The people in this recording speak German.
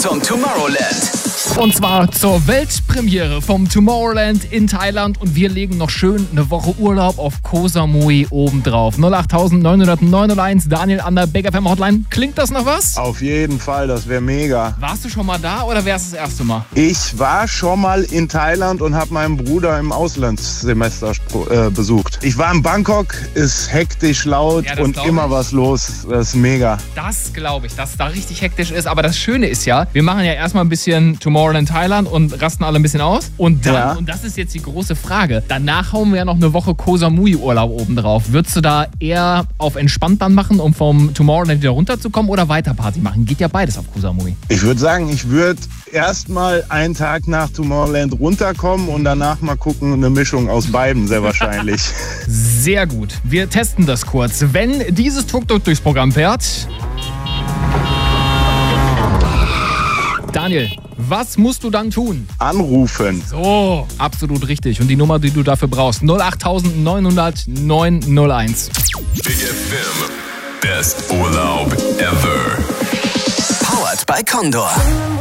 zum Tomorrowland. Und zwar zur Weltpremiere vom Tomorrowland in Thailand. Und wir legen noch schön eine Woche Urlaub auf Koh Samui obendrauf. 08901, Daniel an der Big FM Hotline. Klingt das noch was? Auf jeden Fall, das wäre mega. Warst du schon mal da oder wär's das erste Mal? Ich war schon mal in Thailand und habe meinen Bruder im Auslandssemester besucht. Ich war in Bangkok, ist hektisch laut Ja, das und glaub immer ich. was los. Das ist mega. Das glaube ich, dass es da richtig hektisch ist. Aber das Schöne ist ja, wir machen ja erstmal ein bisschen Tomorrowland Thailand und rasten alle ein bisschen aus. Und dann, Ja. und das ist jetzt die große Frage, danach hauen wir ja noch eine Woche Koh Samui Urlaub obendrauf. Würdest du da eher auf entspannt dann machen, um vom Tomorrowland wieder runterzukommen oder weiter Party machen? Geht ja beides auf Koh Samui. Ich würde sagen, ich würde erstmal einen Tag nach Tomorrowland runterkommen und danach mal gucken, eine Mischung aus beiden sehr wahrscheinlich. Sehr gut. Wir testen das kurz. Wenn dieses Tuk-Tuk durchs Programm fährt... Daniel, was musst du dann tun? Anrufen. So, absolut richtig. Und die Nummer, die du dafür brauchst, 08900 901. Big FM. Best Urlaub ever. Powered by Condor.